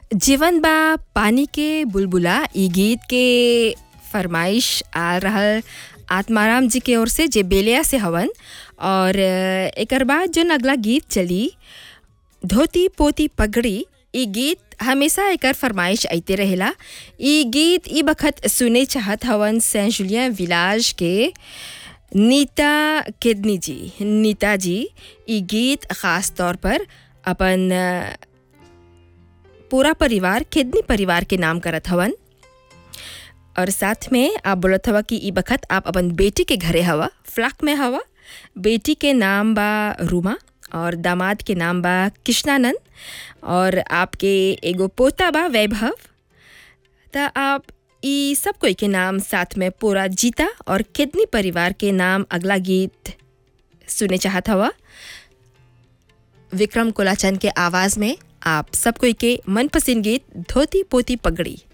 जीवन बा पानी के बुलबुला ई गीत के फरमाइश आ रहल आत्माराम जी के ओर से जे बेलिया से हवन। और एकर बाद जो अगला गीत चली धोती पोती पगड़ी ई गीत हमेशा एकर फरमाइश आते रहेला। ई गीत ई बखत सुने चाहत हवन सेंट जुलियन विलाज के नीता किडनी जी। नीता जी ई गीत ख़ास तौर पर अपन पूरा परिवार किडनी परिवार के नाम करत हवन। और साथ में आप बोलत हवा कि ई बखत आप अपन बेटी के घरे हवा, फ्लैक में हवा। बेटी के नाम बा रूमा और दामाद के नाम बा कृष्णानंद और आपके एगो पोता बा वैभव। त आप ई सब कोई के नाम साथ में पूरा जीता और किडनी परिवार के नाम अगला गीत सुने चाहत हवा विक्रम कोलाचन के आवाज़ में। आप सब कोई के मनपसंद गीत धोती पोती पगड़ी।